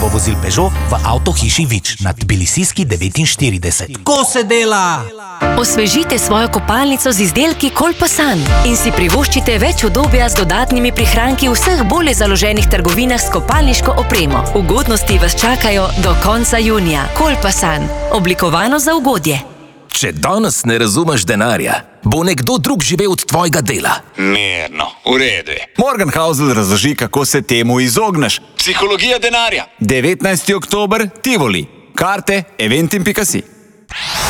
ponudbo vozil Peugeot v avtohiši Vič na Tbilisijski 49. Ko se dela? Osvežite svojo kopalnico z izdelki Kolpasan in si privoščite več udobja z dodatnimi prihranki v vseh bolje založenih trgovinah s kopalniško opremo. Ugodnosti vas čakajo do konca junija. Kolpasan. Oblikovano za ugodje. Če danes ne razumeš denarja, bo nekdo drug živel od tvojega dela. Mirno, v redu je. Morgan Housel razloži, kako se temu izogneš. Psihologija denarja. 19. oktober, Tivoli. Karte eventim.si.